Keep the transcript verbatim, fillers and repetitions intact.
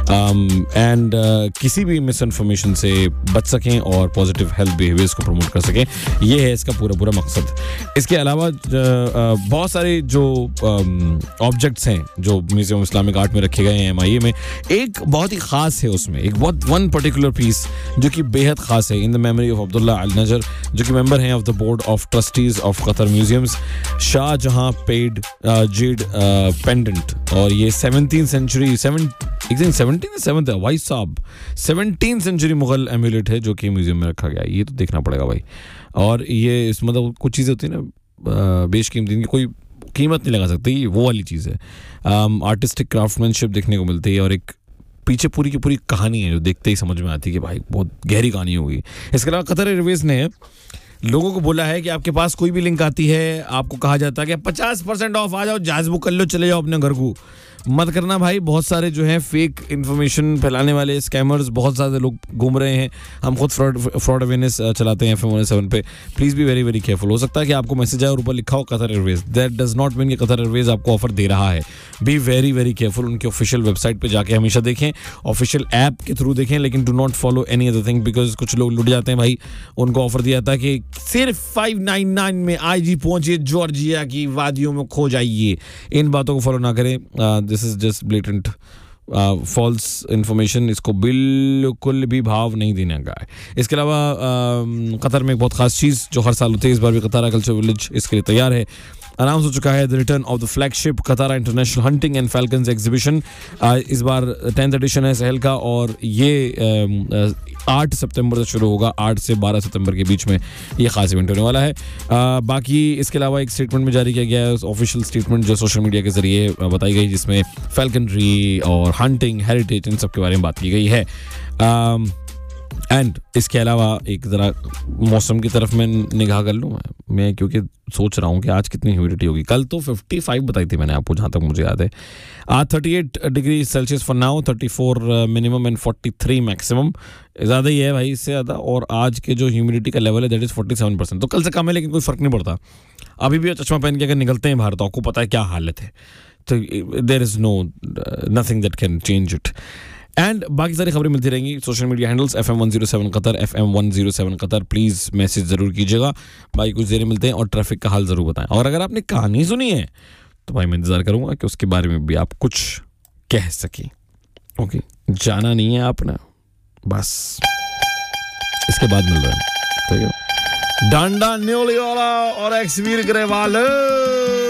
And uh, किसी भी miss information से बच सकें और पॉजिटिव हेल्थ बिहेवियर्स को प्रमोट कर सकें, ये है इसका पूरा पूरा मकसद। इसके अलावा uh, uh, बहुत सारे जो ऑब्जेक्ट्स um, हैं जो म्यूजियम इस्लामिक आर्ट में रखे गए हैं एम आई ए में, एक बहुत ही ख़ास है उसमें, एक बहुत वन पर्टिकुलर पीस जो कि बेहद ख़ास है, in the memory of Abdullah अल नजर, जो कि मेंबर हैं of the board of trustees of Qatar museums, Shahjahan paid Z pendant. और ये seventeen century seven seventeen seventh है भाई साहब, सेवनटीन सेंचुरी मुगल एम्यूलेट है जो कि म्यूजियम में रखा गया है। ये तो देखना पड़ेगा भाई। और ये इस मतलब कुछ चीज़ें होती है ना बेशकीमती, इनकी कोई कीमत नहीं लगा सकती, ये वो वाली चीज़ है। आर्टिस्टिक क्राफ्टमैनशिप देखने को मिलती है और एक पीछे पूरी की पूरी कहानी है जो देखते ही समझ में आती है कि भाई बहुत गहरी कहानी होगी। इसके अलावा कतर एयरवेज ने लोगों को बोला है कि आपके पास कोई भी लिंक आती है, आपको कहा जाता है कि पचास परसेंट ऑफ आ जाओ, जहाज बुक कर लो, चले जाओ अपने घर को। मत करना भाई, बहुत सारे जो हैं फेक इन्फॉर्मेशन फैलाने वाले स्कैमर्स बहुत ज़्यादा लोग घूम रहे हैं। हम खुद फ्रॉड फ्रॉड अवेयरनेस चलाते हैं एफ एम वन सेवन पे। Please be very very careful. हो सकता है कि आपको मैसेज आए और ऊपर लिखा हो Qatar Airways, that does not mean कि कतर एयरवेज आपको ऑफर दे रहा है। Be very very careful. उनकी ऑफिशियल वेबसाइट पर जाके हमेशा देखें, ऑफिशियल ऐप के थ्रू देखें, लेकिन do not follow any other thing, because कुछ लोग लुट जाते हैं भाई। उनको ऑफर दिया था कि सिर्फ फाइव नाइन नाइन में आई जी पहुंचिए, जॉर्जिया की वादियों में खो जाइए। इन बातों को फॉलो ना करें। This is just blatant false information, इसको बिल्कुल भी भाव नहीं देने का है। इसके अलावा कतर में एक बहुत खास चीज़ जो हर साल होती है, इस बार भी कतारा कल्चर विलेज इसके लिए तैयार है। अनाउंस हो चुका है the return of the flagship कतारा international hunting and falcons exhibition. इस बार टेंथ एडिशन है सहल का और ये आठ सितंबर से शुरू होगा, आठ से बारह सितंबर के बीच में ये खास इवेंट होने वाला है। आ, बाकी इसके अलावा एक स्टेटमेंट में जारी किया गया है, ऑफिशियल स्टेटमेंट जो सोशल मीडिया के जरिए बताई गई, जिसमें फैल्कनरी और हंटिंग हेरिटेज इन सब के बारे में बात की गई है। आ, एंड इसके अलावा एक ज़रा मौसम की तरफ मैं निगाह कर लूँ मैं मैं क्योंकि सोच रहा हूँ कि आज कितनी ह्यूमिडिटी होगी। कल तो पचपन बताई थी मैंने आपको, जहाँ तक मुझे याद है। आज अड़तीस डिग्री सेल्सियस फॉर नाउ, चौंतीस मिनिमम एंड तैंतालीस मैक्सिमम। ज़्यादा ही है भाई, इससे ज़्यादा। और आज के जो ह्यूमिडिटी का लेवल है दैट इज़ सैंतालीस परसेंट, तो कल से कम है लेकिन कोई फ़र्क नहीं पड़ता। अभी भी चश्मा पहन के अगर निकलते हैं बाहर तो आपको पता है क्या हालत है, तो there is no nothing that can change it. And बाकी सारी खबरें मिलती रहेंगी social media handles F M one zero seven Qatar, F M one zero seven Qatar. Please message ज़रूर कीजिएगा भाई, कुछ देर मिलते हैं और ट्रैफिक का हाल ज़रूर बताएं। और अगर आपने कहानी सुनी है तो भाई मैं इंतज़ार करूँगा कि उसके बारे में भी आप कुछ कह सकें। ओके, जाना नहीं है आपने, बस इसके बाद मिल रहा है। डांडा न्योली वाला और एक्सवीर ग्रेवाल।